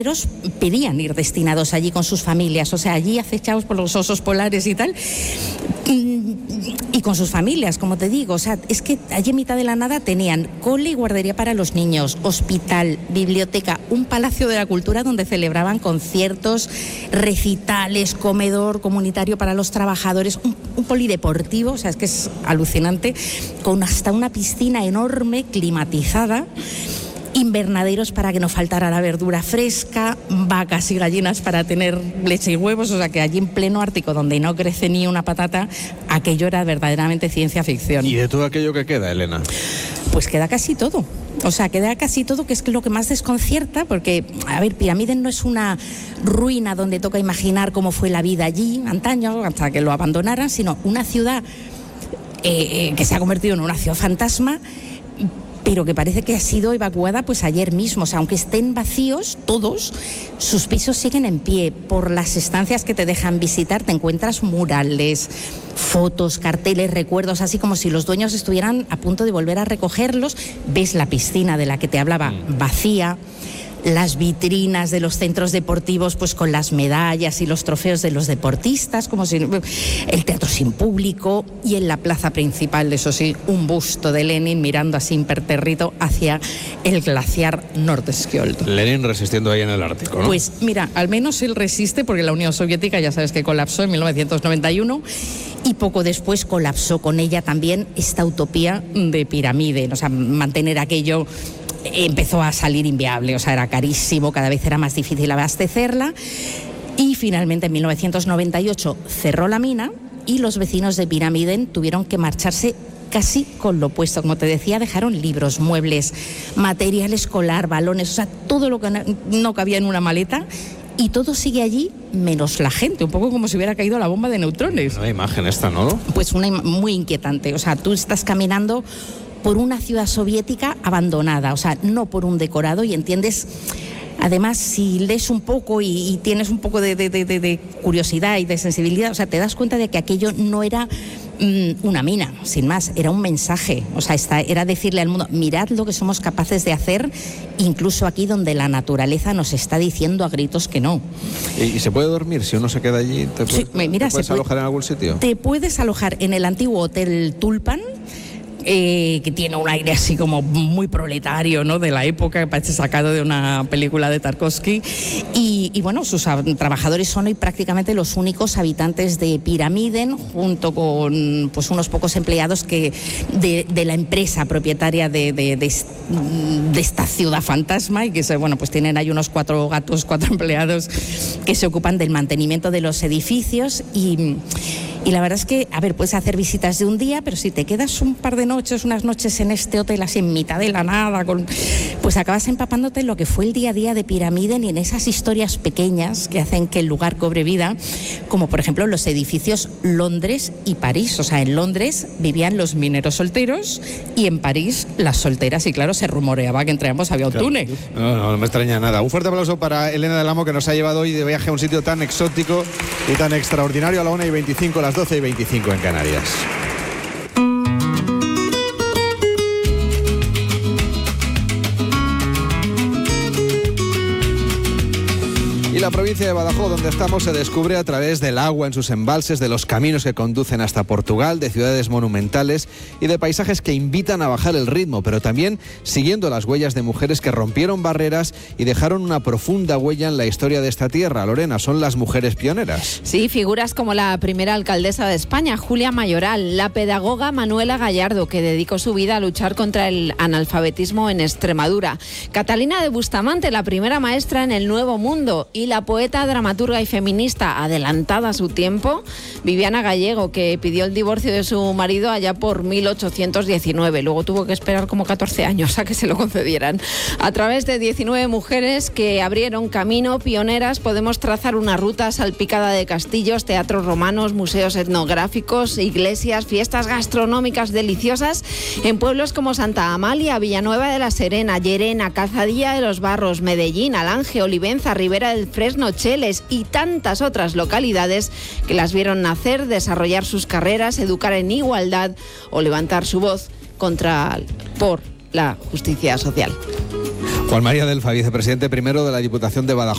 pedían ir destinados allí con sus familias, o sea, allí acechados por los osos polares y tal, y con sus familias, como te digo, o sea, es que allí en mitad de la nada tenían cole y guardería para los niños, hospital, biblioteca, un palacio de la cultura donde celebraban conciertos, recitales, comedor comunitario para los trabajadores, un polideportivo, o sea, es que es alucinante, con hasta una piscina enorme, climatizada, invernaderos para que no faltara la verdura fresca, vacas y gallinas para tener leche y huevos, o sea que allí en pleno Ártico, donde no crece ni una patata, aquello era verdaderamente ciencia ficción. ¿Y de todo aquello que queda, Elena? Pues queda casi todo. O sea, queda casi todo, que es lo que más desconcierta, porque, a ver, Piramiden no es una ruina donde toca imaginar cómo fue la vida allí, antaño, hasta que lo abandonaran, sino una ciudad que se ha convertido en una ciudad fantasma, pero que parece que ha sido evacuada pues ayer mismo. O sea, aunque estén vacíos todos, sus pisos siguen en pie. Por las estancias que te dejan visitar te encuentras murales, fotos, carteles, recuerdos, así como si los dueños estuvieran a punto de volver a recogerlos. Ves la piscina de la que te hablaba vacía, las vitrinas de los centros deportivos pues con las medallas y los trofeos de los deportistas, como si el teatro sin público, y en la plaza principal, eso sí, un busto de Lenin mirando así impertérrito hacia el glaciar Nordskjold. Lenin resistiendo ahí en el Ártico, ¿no? Pues mira, al menos él resiste, porque la Unión Soviética ya sabes que colapsó en 1991 y poco después colapsó con ella también esta utopía de Piramiden, o sea, mantener aquello empezó a salir inviable, o sea, era carísimo, cada vez era más difícil abastecerla, y finalmente en 1998 cerró la mina y los vecinos de Piramiden tuvieron que marcharse casi con lo opuesto. Como te decía, dejaron libros, muebles, material escolar, balones, o sea, todo lo que no cabía en una maleta, y todo sigue allí menos la gente, un poco como si hubiera caído la bomba de neutrones. Una imagen esta, ¿no? Pues una muy inquietante, o sea, tú estás caminando por una ciudad soviética abandonada, o sea, no por un decorado, y entiendes. Además, si lees un poco y tienes un poco de curiosidad y de sensibilidad, o sea, te das cuenta de que aquello no era una mina, sin más, era un mensaje. O sea, era decirle al mundo, mirad lo que somos capaces de hacer, incluso aquí donde la naturaleza nos está diciendo a gritos que no. ¿Y se puede dormir si uno se queda allí? ¿Te puedes alojar en algún sitio? Te puedes alojar en el antiguo Hotel Tulpan, que tiene un aire así como muy proletario, ¿no?, de la época, que parece sacado de una película de Tarkovsky, y bueno, sus trabajadores son hoy prácticamente los únicos habitantes de Piramiden, junto con pues unos pocos empleados que de la empresa propietaria de esta ciudad fantasma, y que bueno, pues tienen ahí unos 4 gatos, 4 empleados que se ocupan del mantenimiento de los edificios, y la verdad es que, a ver, puedes hacer visitas de un día, pero si te quedas un par de noches, unas noches en este hotel así en mitad de la nada, pues acabas empapándote en lo que fue el día a día de Piramiden y en esas historias pequeñas que hacen que el lugar cobre vida, como por ejemplo los edificios Londres y París. O sea, en Londres vivían los mineros solteros y en París las solteras, y claro, se rumoreaba que entre ambos había un túnel. No me extraña nada. Un fuerte aplauso para Elena del Amo, que nos ha llevado hoy de viaje a un sitio tan exótico y tan extraordinario, a la 1:25, las 12:25 en Canarias. La provincia de Badajoz, donde estamos, se descubre a través del agua en sus embalses, de los caminos que conducen hasta Portugal, de ciudades monumentales y de paisajes que invitan a bajar el ritmo, pero también siguiendo las huellas de mujeres que rompieron barreras y dejaron una profunda huella en la historia de esta tierra. Lorena, son las mujeres pioneras. Sí, figuras como la primera alcaldesa de España, Julia Mayoral, la pedagoga Manuela Gallardo, que dedicó su vida a luchar contra el analfabetismo en Extremadura, Catalina de Bustamante, la primera maestra en el Nuevo Mundo, y la poeta, dramaturga y feminista adelantada a su tiempo, Viviana Gallego, que pidió el divorcio de su marido allá por 1819. Luego tuvo que esperar como 14 años a que se lo concedieran. A través de 19 mujeres que abrieron camino, pioneras, podemos trazar una ruta salpicada de castillos, teatros romanos, museos etnográficos, iglesias, fiestas gastronómicas deliciosas en pueblos como Santa Amalia, Villanueva de la Serena, Llerena, Calzadilla de los Barros, Medellín, Alange, Olivenza, Ribera del Fresno, Cheles y tantas otras localidades que las vieron nacer, desarrollar sus carreras, educar en igualdad o levantar su voz por la justicia social. Juan María Delfa, vicepresidente primero de la Diputación de Badajoz.